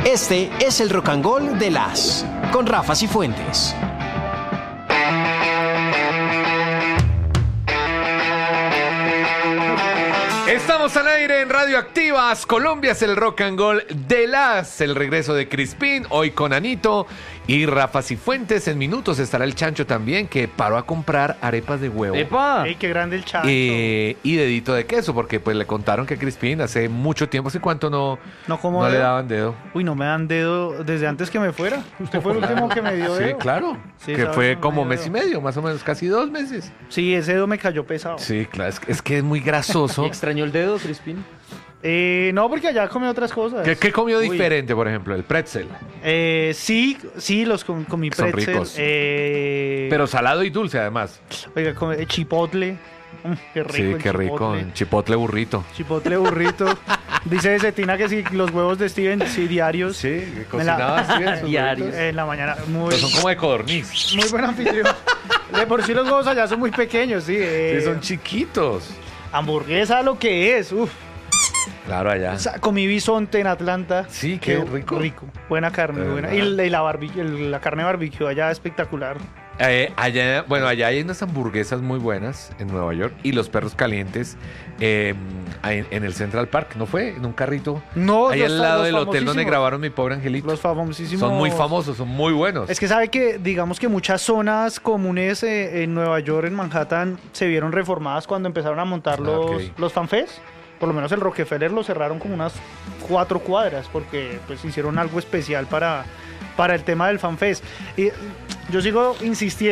Este es el Rock and Roll de las con Rafa Cifuentes. Estamos al aire en Radioactivas. Colombia es el Rock and Roll de las. El regreso de Crispín, hoy con Anito y Rafa Cifuentes. En minutos estará el Chancho también, que paró a comprar arepas de huevo. ¡Epa! ¡Ey, qué grande el Chancho! Y dedito de queso, porque pues le contaron que Crispín hace mucho tiempo, ¿hace cuánto no como le dedo. daban dedo? Uy, no me dan dedo desde antes que me fuera. Usted fue el último que me dio dedo. Sí, claro. Sí, que sabes, fue no como me mes dio y medio, más o menos, casi 2 meses. Sí, ese dedo me cayó pesado. Sí, claro, es que es muy grasoso. ¿Extrañó el dedo, Crispín? No, porque allá comí otras cosas. ¿Qué comió Uy. diferente, por ejemplo? El pretzel. Sí, los comí Son pretzel. ricos. Pero salado y dulce, además. Oiga, chipotle. Qué rico. Sí, el qué rico. chipotle. Chipotle burrito. Chipotle burrito. Dice Cetina que sí, los huevos de Steven, sí, diarios. Sí, que Me la- cocinaba así en sus Diarios. huevitos. En la mañana. Pero son como de codorniz. Muy buen anfitrión. De por sí los huevos allá son muy pequeños, sí. Sí, son chiquitos. Hamburguesa, lo que es. Uf. Claro, allá. O sea, comí bisonte en Atlanta. Sí, qué rico. Buena carne, De buena. verdad. Y la carne barbecue allá espectacular. Allá hay unas hamburguesas muy buenas en Nueva York y los perros calientes en el Central Park, ¿no fue? En un carrito. No, ahí al lado del hotel donde famosísimos. grabaron Mi Pobre Angelito. Los famosísimos. Son muy famosos, son muy buenos. Es que sabe que, digamos que muchas zonas comunes en Nueva York, en Manhattan, se vieron reformadas cuando empezaron a montar los fanfests. Por lo menos el Rockefeller lo cerraron como unas 4 cuadras porque pues hicieron algo especial para el tema del fanfest. Y yo sigo insistiendo